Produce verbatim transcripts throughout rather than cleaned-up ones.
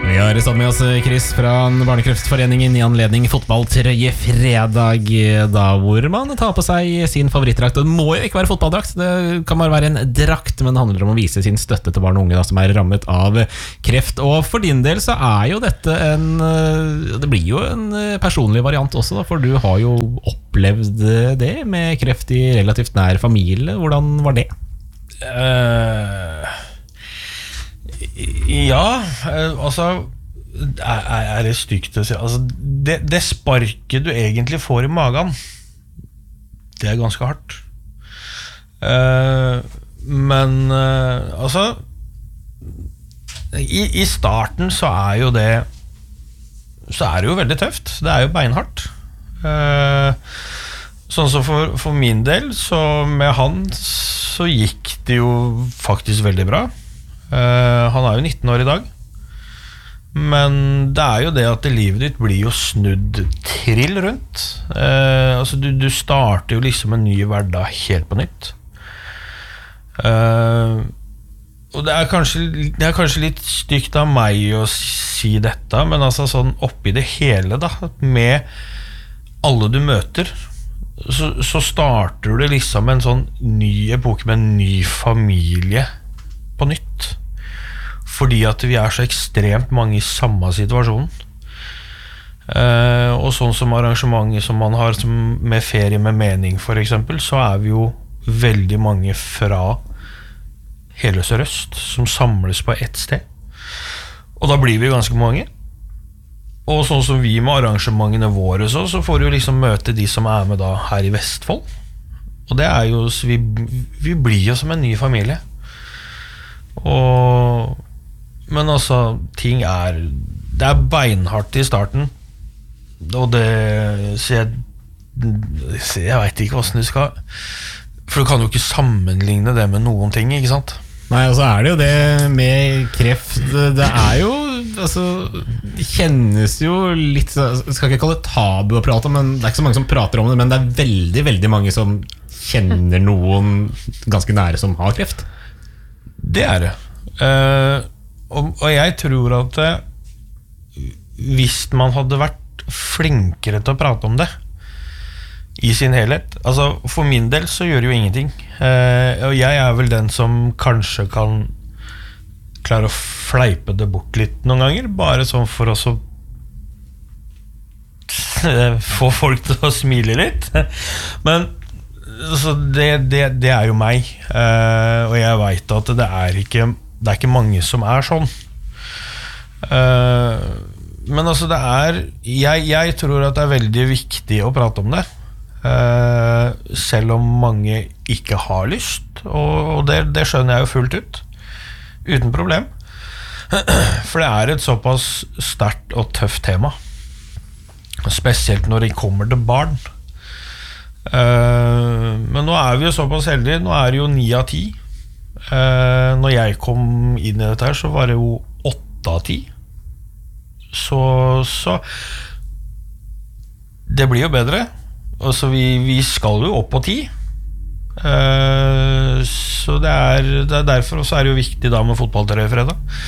Vi har satt med oss Chris fra Barnekreftforeningen i anledning fotballtrøye fredag, da hvor man tar på seg sin favorittdrakt. Det må jo ikke være fotballdrakt, det kan bare være en drakt, men det handler om å vise sin støtte til barn og unge da, som er rammet av kreft. Og for din del så er jo dette en, det blir jo en personlig variant også da, for du har jo opplevd det med kreft i relativt nær familie. Hvordan var det? Uh... Ja, altså er, er det stygt å si altså, det, det sparket du egentlig får i magen, det er ganske hardt. uh, Men uh, altså i, I starten så er jo det Så er det jo veldig tøft. Det er jo beinhardt. uh, Sånn som for, for min del, så med han så gikk det jo faktisk veldig bra. Uh, han er jo nitten år i dag. Men det er jo det at livet ditt blir jo snudd trill rundt. uh, Altså du, du starter jo liksom en ny hverdag helt på nytt. uh, Og det er, kanskje, det er kanskje litt stygt av meg å si dette, men altså sånn oppi det hele da, med alle du møter, så, så starter du liksom en sånn ny epoke med en ny familie på nytt, fordi at vi er så ekstremt mange i samme situasjon. uh, og sånn som arrangementet som man har som med ferie med mening for eksempel, så er vi jo veldig mange fra hele Sør-Øst som samles på ett sted, og da blir vi ganske mange. Og sånn som vi med arrangementene våre så, så får du jo liksom møte de som er med da her i Vestfold, og det er jo vi, vi blir jo som en ny familie. Og, men altså ting er det er beinhardt i starten, og det så jeg, jeg vet ikke hvordan du skal, for du kan jo ikke sammenligne det med noen ting, ikke sant? Nei, og så er det jo det med kreft, det er jo altså, det kjennes jo litt, jeg skal ikke kalle det tabu å prate om, men det er ikke så mange som prater om det, men det er veldig, veldig mange som kjenner noen ganske nære som har kreft. Det er det. Uh, og, og jeg tror at uh, hvis man hadde vært flinkere til å prate om det i sin helhet, altså for min del så gjør det jo ingenting. uh, og jeg er vel den som kanskje kan klare å fleipe det bort litt noen ganger, bare sånn for å så få folk til å smile litt. Men så det, det, det er jo meg, uh, og jeg vet at det er ikke det er ikke mange som er sånn. uh, men altså det er jeg, jeg tror at det er veldig viktig å prate om det, uh, selv om mange ikke har lyst, og, og det, det skjønner jeg jo fullt ut uten problem, for det er et såpass sterkt og tøft tema, spesielt når det kommer til barn. Uh, men nå er vi jo såpass heldige. Nå er det jo ni av ti. uh, Når jeg kom inn i dette her, så var det jo åtte av ti. Så, så det blir jo bedre. Altså vi, vi skal jo opp på ti. uh, Så det er, det er derfor også er det jo viktig da med fotballtrøye fredag.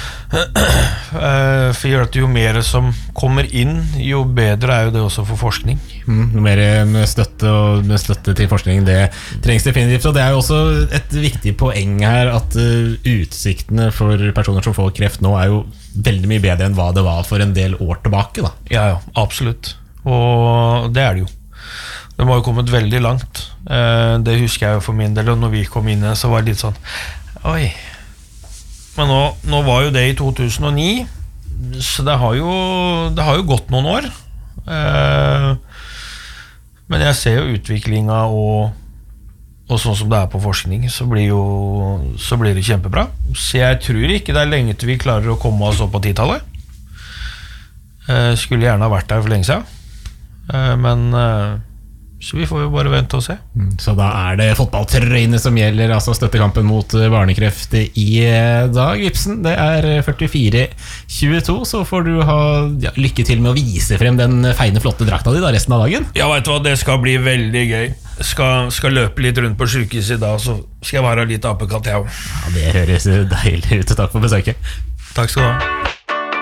Uh, for gjør at jo mer som kommer inn, jo bedre er jo det også for forskning. mm, Noe mer støtte og støtte til forskning, det trengs definitivt. Og det er jo også et viktig poeng her at uh, utsiktene for personer som får kreft nå er jo veldig mye bedre enn hva det var for en del år tilbake da. Ja, ja, absolutt. Og det er det jo. De har jo kommet veldig langt. uh, Det husker jeg jo for min del. Og når vi kom inn så var det litt sånn oi. Men nå, nå var jo det i to tusen og ni, så det har jo, det har jo gått noen år. Eh, men jeg ser jo utviklinga, og, og sånn som det er på forskning, så blir, jo, så blir det kjempebra. Så jeg tror ikke det er lenge til vi klarer å komme oss opp på titallet. Eh, skulle gjerne ha vært der for lenge siden. Eh, men... Eh, så vi får jo bare vente og se. Så da er det fotballtrøyene som gjelder, altså støttekampen mot barnekreft i dag. Ibsen, det er førtifire tjueto, så får du ha ja, lykke til med å vise frem den feine, flotte drakta di da resten av dagen. Ja, vet du hva, det skal bli veldig gøy. Skal, skal løpe litt rundt på sykehuset i dag, så skal jeg være litt apekatt, jeg også. Ja, det høres deilig ut. Takk for besøket. Takk skal du ha.